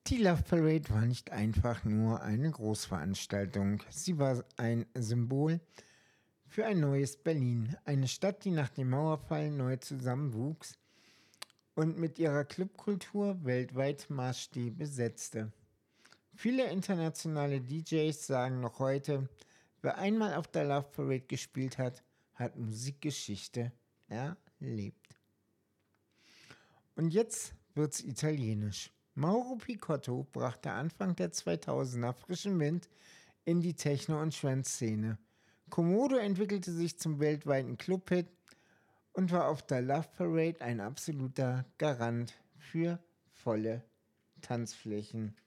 Die Love Parade war nicht einfach nur eine Großveranstaltung. Sie war ein Symbol für ein neues Berlin. Eine Stadt, die nach dem Mauerfall neu zusammenwuchs und mit ihrer Clubkultur weltweit Maßstäbe setzte. Viele internationale DJs sagen noch heute, wer einmal auf der Love Parade gespielt hat, hat Musikgeschichte erlebt. Und jetzt wird's italienisch. Mauro Picotto brachte Anfang der 2000er frischen Wind in die Techno- und Trance-Szene. Komodo entwickelte sich zum weltweiten Clubhit und war auf der Love Parade ein absoluter Garant für volle Tanzflächen.